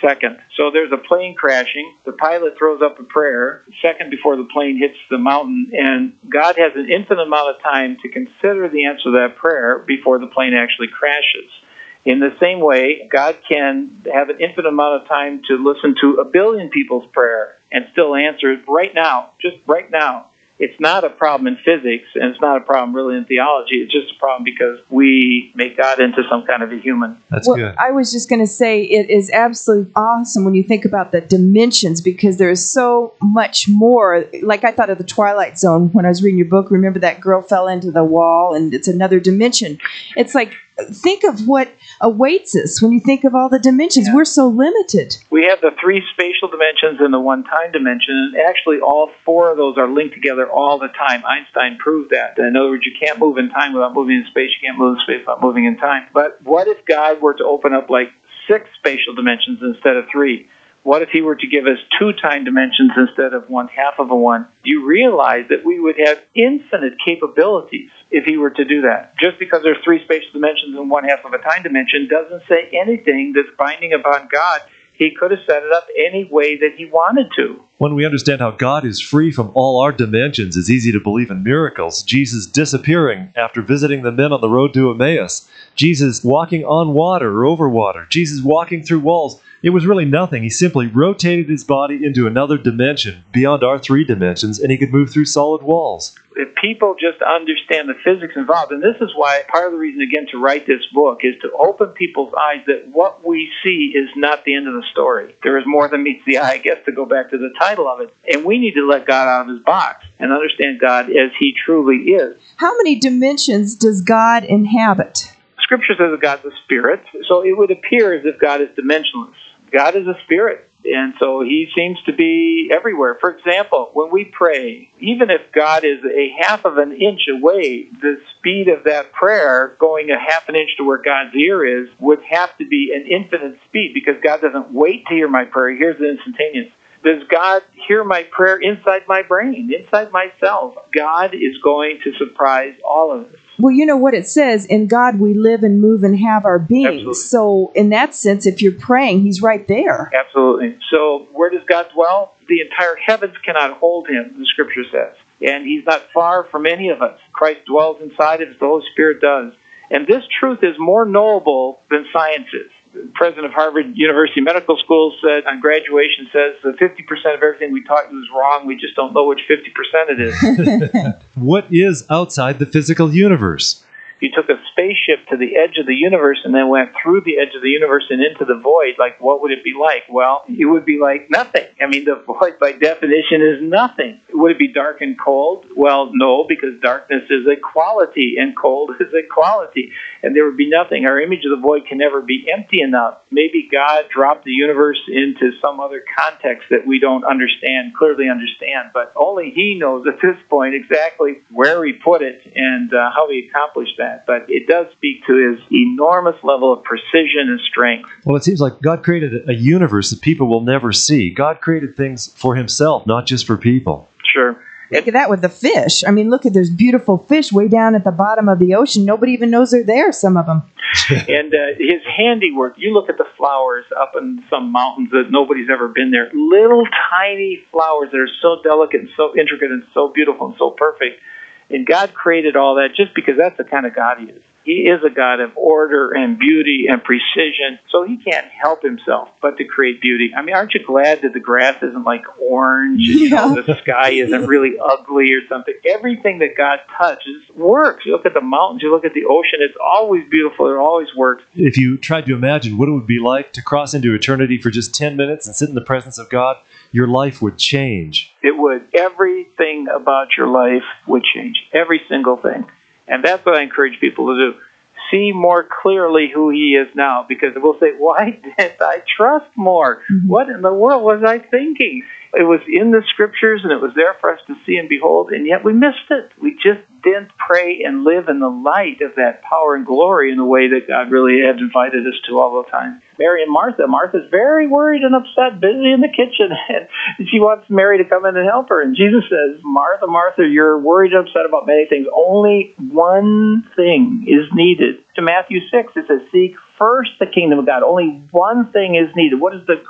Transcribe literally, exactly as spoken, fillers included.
second. So there's a plane crashing. The pilot throws up a prayer a second before the plane hits the mountain, and God has an infinite amount of time to consider the answer to that prayer before the plane actually crashes. In the same way, God can have an infinite amount of time to listen to a billion people's prayer and still answer it right now, just right now. It's not a problem in physics, and it's not a problem really in theology. It's just a problem because we make God into some kind of a human. That's well, good. I was just going to say it is absolutely awesome when you think about the dimensions, because there is so much more. Like I thought of the Twilight Zone when I was reading your book. Remember that girl fell into the wall, and it's another dimension. It's like, think of what awaits us when you think of all the dimensions. Yeah. We're so limited. We have the three spatial dimensions and the one time dimension, and actually all four of those are linked together all the time. Einstein proved that. In other words, you can't move in time without moving in space. You can't move in space without moving in time. But what if God were to open up like six spatial dimensions instead of three? What if he were to give us two time dimensions instead of one half of a one? You realize that we would have infinite capabilities if he were to do that. Just because there's three spatial dimensions and one half of a time dimension doesn't say anything that's binding upon God. He could have set it up any way that he wanted to. When we understand how God is free from all our dimensions, it's easy to believe in miracles. Jesus disappearing after visiting the men on the road to Emmaus. Jesus walking on water or over water. Jesus walking through walls. It was really nothing. He simply rotated his body into another dimension beyond our three dimensions, and he could move through solid walls. If people just understand the physics involved, and this is why part of the reason, again, to write this book is to open people's eyes that what we see is not the end of the story. There is more than meets the eye, I guess, to go back to the title of it. And we need to let God out of his box and understand God as he truly is. How many dimensions does God inhabit? Scripture says that God's a spirit, so it would appear as if God is dimensionless. God is a spirit, and so he seems to be everywhere. For example, when we pray, even if God is a half of an inch away, the speed of that prayer going a half an inch to where God's ear is would have to be an infinite speed, because God doesn't wait to hear my prayer. He hears it instantaneous. Does God hear my prayer inside my brain, inside my cells? God is going to surprise all of us. Well, you know what it says, in God we live and move and have our being. Absolutely. So in that sense, if you're praying, he's right there. Absolutely. So where does God dwell? The entire heavens cannot hold him, the Scripture says. And he's not far from any of us. Christ dwells inside of us, the Holy Spirit does. And this truth is more knowable than science is. The president of Harvard University Medical School said on graduation, says that fifty percent of everything we taught you is wrong. We just don't know which fifty percent it is. What is outside the physical universe? If you took a spaceship to the edge of the universe and then went through the edge of the universe and into the void, like, what would it be like? Well, it would be like nothing. I mean, the void by definition is nothing. Would it be dark and cold? Well, no, because darkness is a quality and cold is a quality. And there would be nothing. Our image of the void can never be empty enough. Maybe God dropped the universe into some other context that we don't understand, clearly understand. But only he knows at this point exactly where he put it and uh, how he accomplished that. But it does speak to his enormous level of precision and strength. Well, it seems like God created a universe that people will never see. God created things for himself, not just for people. Sure. Look at that with the fish. I mean, look at there's beautiful fish way down at the bottom of the ocean. Nobody even knows they're there, some of them. And uh, his handiwork, you look at the flowers up in some mountains that nobody's ever been there. Little tiny flowers that are so delicate and so intricate and so beautiful and so perfect. And God created all that just because that's the kind of God he is. He is a God of order and beauty and precision, so he can't help himself but to create beauty. I mean, aren't you glad that the grass isn't like orange, and, you know, the sky isn't really ugly or something? Everything that God touches works. You look at the mountains, you look at the ocean, it's always beautiful, it always works. If you tried to imagine what it would be like to cross into eternity for just ten minutes and sit in the presence of God, your life would change. It would. Everything about your life would change. Every single thing. And that's what I encourage people to do. See more clearly who he is now, because we'll say, why didn't I trust more? Mm-hmm. What in the world was I thinking? It was in the Scriptures, and it was there for us to see and behold, and yet we missed it. We just didn't pray and live in the light of that power and glory in the way that God really had invited us to all the time. Mary and Martha. Martha's very worried and upset, busy in the kitchen, and she wants Mary to come in and help her. And Jesus says, Martha, Martha, you're worried and upset about many things. Only one thing is needed. To Matthew six, it says, seek first the kingdom of God. Only one thing is needed. What is the